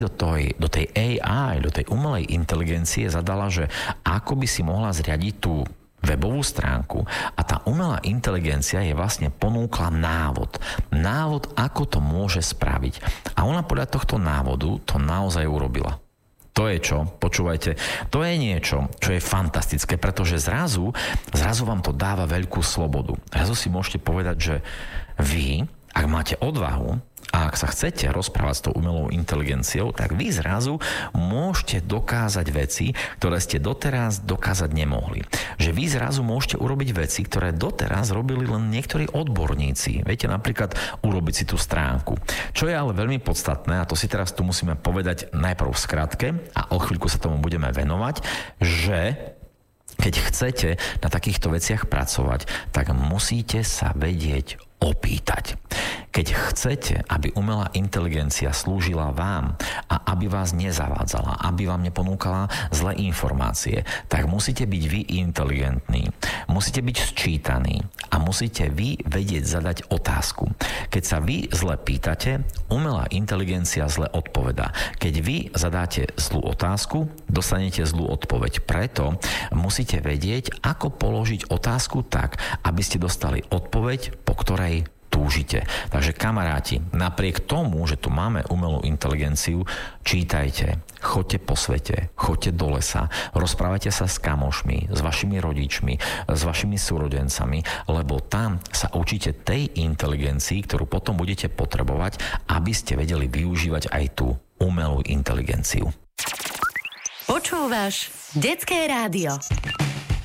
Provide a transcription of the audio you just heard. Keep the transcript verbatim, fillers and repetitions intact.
do tej, do tej á í, do tej umelej inteligencie zadala, že ako by si mohla zriadiť tú webovú stránku a tá umelá inteligencia je vlastne ponúkla návod. Návod, ako to môže spraviť. A ona podľa tohto návodu to naozaj urobila. To je čo? Počúvajte, to je niečo, čo je fantastické, pretože zrazu, zrazu vám to dáva veľkú slobodu. Zrazu si môžete povedať, že vy, ak máte odvahu a ak sa chcete rozprávať s tou umelou inteligenciou, tak vy zrazu môžete dokázať veci, ktoré ste doteraz dokázať nemohli. Že vy zrazu môžete urobiť veci, ktoré doteraz robili len niektorí odborníci. Viete, napríklad urobiť si tú stránku. Čo je ale veľmi podstatné, a to si teraz tu musíme povedať najprv v skratke a o chvíľku sa tomu budeme venovať, že keď chcete na takýchto veciach pracovať, tak musíte sa vedieť opýtať. Keď chcete, aby umelá inteligencia slúžila vám a aby vás nezavádzala, aby vám neponúkala zlé informácie, tak musíte byť vy inteligentní, musíte byť sčítaní a musíte vy vedieť zadať otázku. Keď sa vy zle pýtate, umelá inteligencia zle odpovedá. Keď vy zadáte zlú otázku, dostanete zlú odpoveď. Preto musíte vedieť, ako položiť otázku tak, aby ste dostali odpoveď, po ktorej túžite. Takže kamaráti, napriek tomu, že tu máme umelú inteligenciu, čítajte, choďte po svete, choďte do lesa, rozprávajte sa s kamošmi, s vašimi rodičmi, s vašimi súrodencami, lebo tam sa učíte tej inteligencii, ktorú potom budete potrebovať, aby ste vedeli využívať aj tú umelú inteligenciu. Počúvaš Detské rádio.